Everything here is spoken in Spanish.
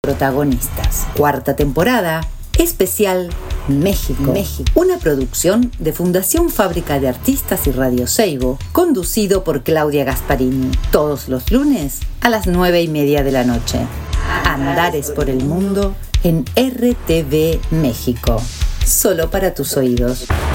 protagonistas. Cuarta temporada, especial México. Una producción de Fundación Fábrica de Artistas y Radio Seibo, conducido por Claudia Gasparini. Todos los lunes a las 9:30 de la noche. Andares por el mundo en RTV México. Solo para tus oídos.